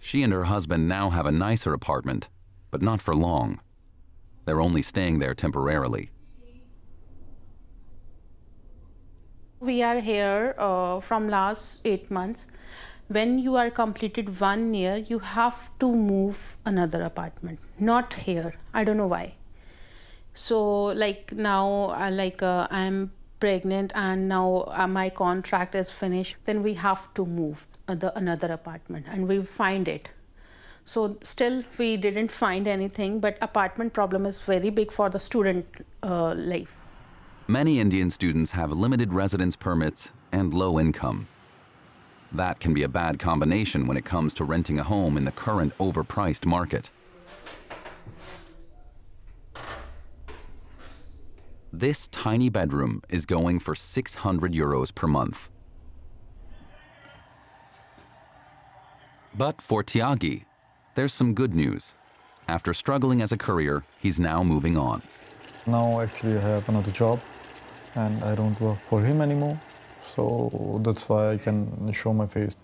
She and her husband now have a nicer apartment, but not for long. They're only staying there temporarily. We are here from last 8 months. When you are completed 1 year, you have to move another apartment, not here. I don't know why. So like now, I'm pregnant and now my contract is finished. Then we have to move another apartment and we find it. So still we didn't find anything, but apartment problem is very big for the student life. Many Indian students have limited residence permits and low income. That can be a bad combination when it comes to renting a home in the current overpriced market. This tiny bedroom is going for 600 euros per month. But for Tyagi, there's some good news. After struggling as a courier, he's now moving on. Now actually I have another job and I don't work for him anymore. So that's why I can show my face.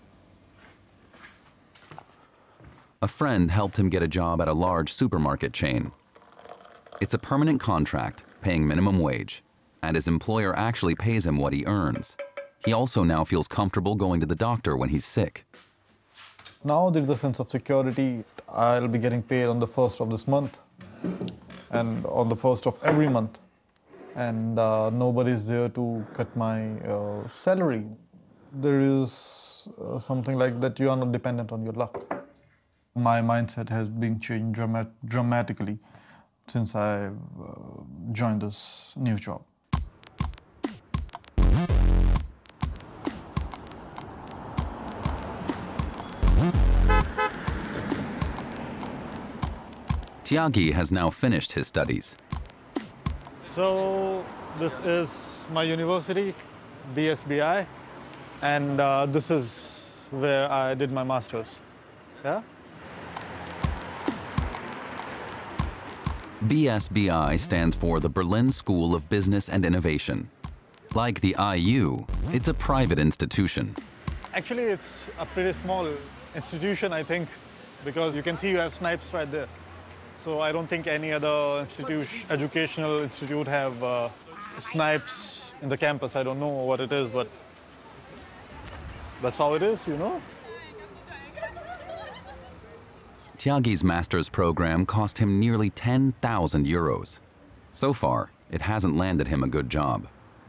A friend helped him get a job at a large supermarket chain. It's a permanent contract, paying minimum wage, and his employer actually pays him what he earns. He also now feels comfortable going to the doctor when he's sick. Now there's a sense of security. I'll be getting paid on the 1st of this month and on the 1st of every month. And nobody's there to cut my salary. There is something like that you are not dependent on your luck. My mindset has been changed dramatically since I joined this new job. Tyagi has now finished his studies. So this is my university, BSBI, and this is where I did my master's. Yeah? BSBI stands for the Berlin School of Business and Innovation. Like the IU, it's a private institution. Actually, it's a pretty small institution, I think, because you can see you have Snipes right there. So I don't think any other educational institute have Snipes in the campus. I don't know what it is, but that's how it is, you know? Tyagi's master's program cost him nearly 10,000 euros. So far, it hasn't landed him a good job.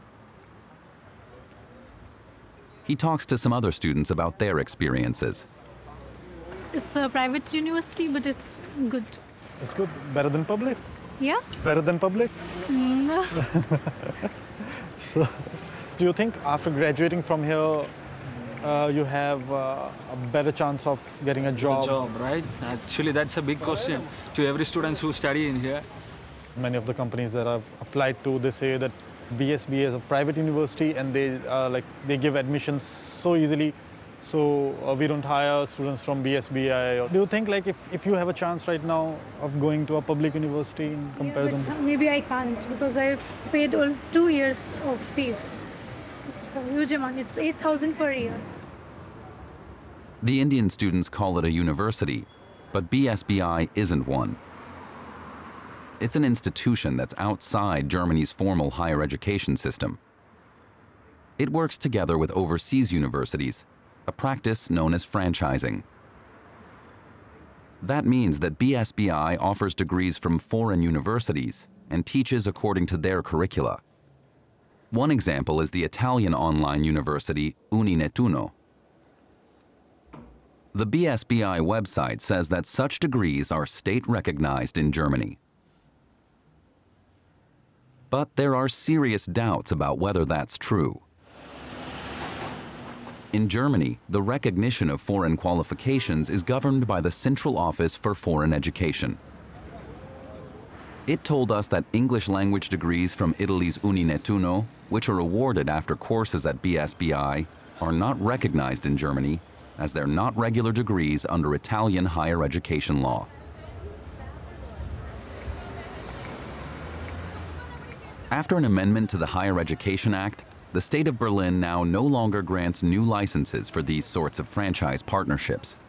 He talks to some other students about their experiences. It's a private university, but it's good. It's good. Better than public? Yeah. Better than public? No. So, do you think after graduating from here, you have a better chance of getting a job? A job, right? Actually, that's a big question to every student who study in here. Many of the companies that I've applied to, they say that BSBA is a private university and they give admissions so easily. So we don't hire students from BSBI. Do you think if you have a chance right now of going to a public university in comparison? Yeah, but maybe I can't because I've paid all 2 years of fees. It's a huge amount. It's 8,000 per year. The Indian students call it a university, but BSBI isn't one. It's an institution that's outside Germany's formal higher education system. It works together with overseas universities, a practice known as franchising. That means that BSBI offers degrees from foreign universities and teaches according to their curricula. One example is the Italian online university Uninettuno. The BSBI website says that such degrees are state-recognized in Germany. But there are serious doubts about whether that's true. In Germany, the recognition of foreign qualifications is governed by the Central Office for Foreign Education. It told us that English language degrees from Italy's Uninettuno, which are awarded after courses at BSBI, are not recognized in Germany, as they're not regular degrees under Italian higher education law. After an amendment to the Higher Education Act, the state of Berlin now no longer grants new licenses for these sorts of franchise partnerships.